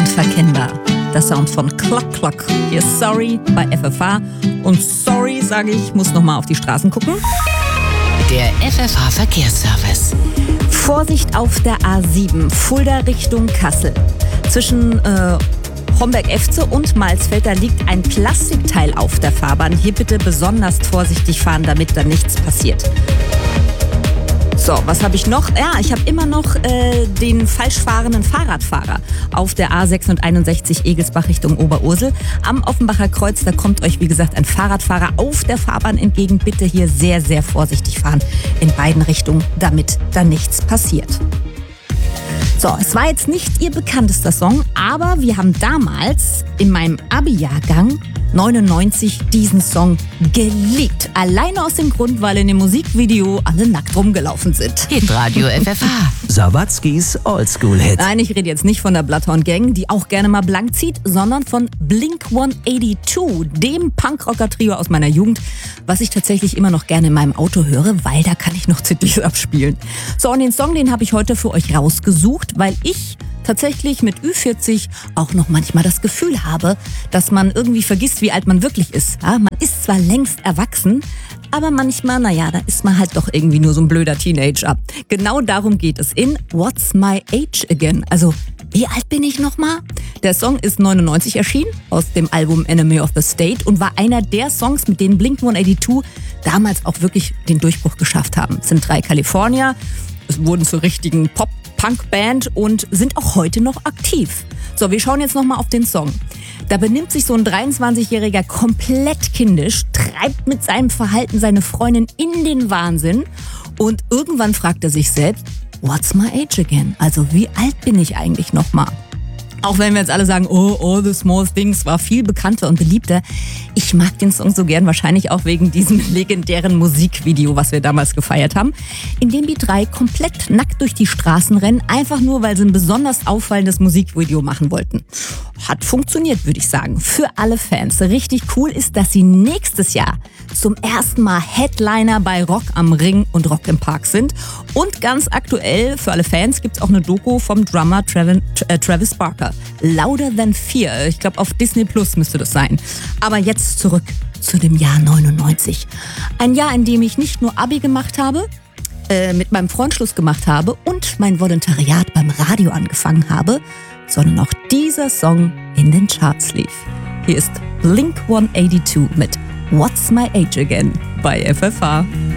unverkennbar. Der Sound von Clock Clock. Hier ist Sorry bei FFH. Und sorry, sage ich, muss nochmal auf die Straßen gucken. Der FFH Verkehrsservice. Vorsicht auf der A7, Fulda Richtung Kassel. Zwischen Homberg-Efze und Malsfeld, da liegt ein Plastikteil auf der Fahrbahn. Hier bitte besonders vorsichtig fahren, damit da nichts passiert. So, was habe ich noch? Ja, ich habe immer noch den falsch fahrenden Fahrradfahrer auf der A661 Egelsbach Richtung Oberursel. Am Offenbacher Kreuz, da kommt euch, wie gesagt, ein Fahrradfahrer auf der Fahrbahn entgegen. Bitte hier sehr, sehr vorsichtig fahren in beiden Richtungen, damit da nichts passiert. So, es war jetzt nicht ihr bekanntester Song, aber wir haben damals in meinem Abi-Jahrgang 99 diesen Song geliebt. Alleine aus dem Grund, weil in dem Musikvideo alle nackt rumgelaufen sind. Hitradio FFH. Sawatzkis Oldschool-Hit. Nein, ich rede jetzt nicht von der Bloodhound Gang, die auch gerne mal blank zieht, sondern von Blink 182, dem Punkrocker-Trio aus meiner Jugend, was ich tatsächlich immer noch gerne in meinem Auto höre, weil da kann ich noch CDs abspielen. So, und den Song, den habe ich heute für euch rausgesucht, weil ich tatsächlich mit Ü40 auch noch manchmal das Gefühl habe, dass man irgendwie vergisst, wie alt man wirklich ist. Ja, man ist zwar längst erwachsen, aber manchmal, da ist man halt doch irgendwie nur so ein blöder Teenager. Genau darum geht es in What's My Age Again? Also, wie alt bin ich nochmal? Der Song ist 99 erschienen, aus dem Album Enemy of the State und war einer der Songs, mit denen Blink 182 damals auch wirklich den Durchbruch geschafft haben. Es sind 3 Kalifornier, es wurden zur richtigen Pop-Punk-Band und sind auch heute noch aktiv. So, wir schauen jetzt nochmal auf den Song. Da benimmt sich so ein 23-Jähriger komplett kindisch, treibt mit seinem Verhalten seine Freundin in den Wahnsinn und irgendwann fragt er sich selbst, what's my age again? Also wie alt bin ich eigentlich nochmal? Auch wenn wir jetzt alle sagen, oh, All the Small Things war viel bekannter und beliebter. Ich mag den Song so gern, wahrscheinlich auch wegen diesem legendären Musikvideo, was wir damals gefeiert haben, in dem die 3 komplett nackt durch die Straßen rennen, einfach nur, weil sie ein besonders auffallendes Musikvideo machen wollten. Hat funktioniert, würde ich sagen, für alle Fans. Richtig cool ist, dass sie nächstes Jahr zum ersten Mal Headliner bei Rock am Ring und Rock im Park sind. Und ganz aktuell, für alle Fans, gibt es auch eine Doku vom Drummer Travis Barker. Louder Than Fear. Ich glaube, auf Disney Plus müsste das sein. Aber jetzt zurück zu dem Jahr 99. Ein Jahr, in dem ich nicht nur Abi gemacht habe, mit meinem Freund Schluss gemacht habe und mein Volontariat beim Radio angefangen habe, sondern auch dieser Song in den Charts lief. Hier ist Blink 182 mit What's My Age Again bei FFH.